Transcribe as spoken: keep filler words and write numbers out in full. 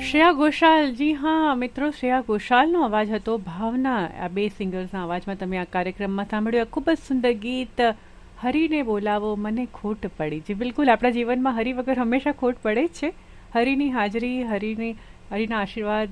શ્રેયા ઘોષાલ, જી હા મિત્રો, શ્રેયા ઘોષાલનો અવાજ હતો. ભાવના, આ બે સિંગર્સના અવાજમાં તમે આ કાર્યક્રમમાં સાંભળ્યું ખૂબ જ સુંદર ગીત હરિને બોલાવો મને ખોટ પડી. જી બિલકુલ, આપણા જીવનમાં હરિ વગર હંમેશા ખોટ પડે જ છે. હરિની હાજરી, હરિની હરિના આશીર્વાદ